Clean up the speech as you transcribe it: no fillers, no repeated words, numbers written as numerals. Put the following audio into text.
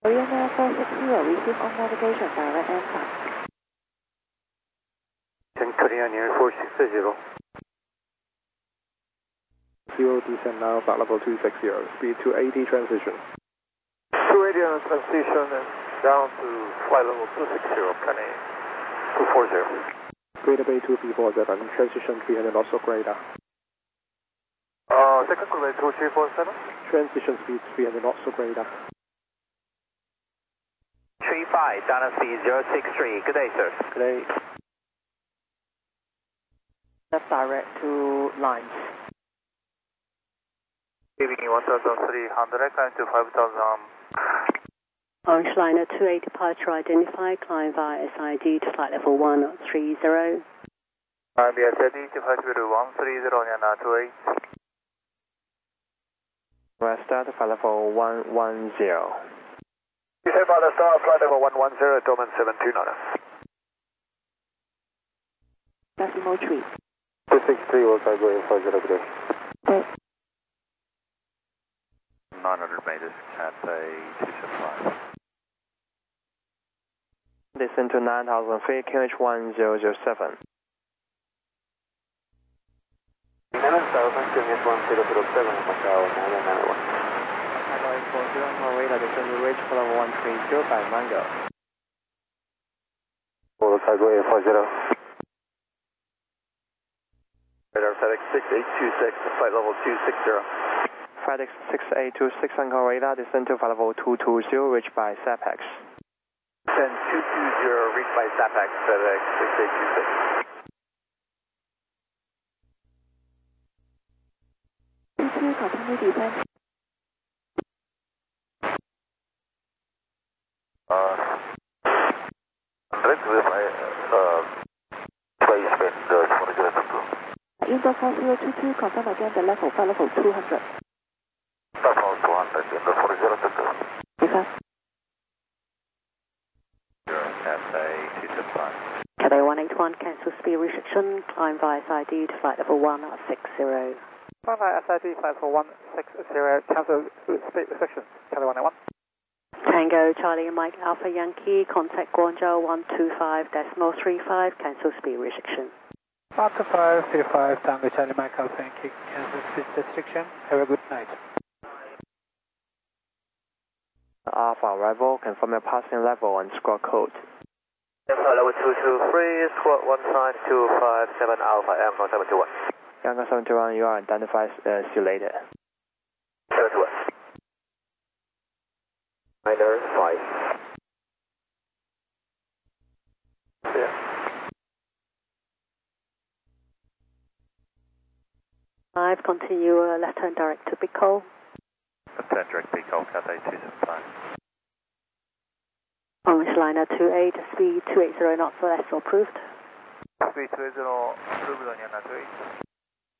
Korean Air 460, receive on navigation, direct answer. Korean Air 460. Zero descent now, flight level 260, speed 280 transition. 280 on transition and down to flight level 260, planning 240. Greater Bay 2347, transition 300 knots of radar. Second Bay 2347. Transition speed 300 knots of radar. 35, Donna speed 063, good day sir. Good day. Left direct to lines. Leaving 1300, climb to 5000. Orange liner 28 departure identified, climb via SID to flight level 130. Via SID to flight level 130, Yana 28. West start flight level 110. You say about the start, flight level 110, Domain 72 knots. Decimal tree. 263 will cargo in 40 good day. Okay. 900 meters, Cathay 275. Descend to 9000 feet, QH 1007. 9000, QH 1007, Macau 991. Macau 840 on radar, descend to reach flight level 130 by Mango. Will cargo in 40. Radar FedEx 6826, flight level 260. FedEx 6826 on radar, descend to flight level 220, reached by SAPEX. Descend 220, reached by SAPEX, FedEx 6826. 22, continue descent. Let's with my placement, 2022. Indoor 4022, confirm again the level, flight level 200. Level 200 in the 4022. Because Cathay 275. Cathay 181, cancel speed restriction, climb via SID to flight level 160. Fly via SID, flight level 160, cancel speed restriction, Cathay 181. Tango Charlie Mike Alpha Yankee, contact Guangzhou 125.35, cancel speed restriction. 125.35, Tango Charlie Mike Alpha Yankee, cancel speed restriction, have a good night. Alpha arrival, confirm your passing level and squawk code. Flight level 223, squawk 15257 Alpha M 721. Yangon 721, you are identified, see you later. 721. Minor 5. Yeah. 5, continue left turn direct to Bicol. Left turn direct Bicol, Cathay 275. Orange liner 28, speed 280 knots or less approved. Speed 280, approved on Yana 28.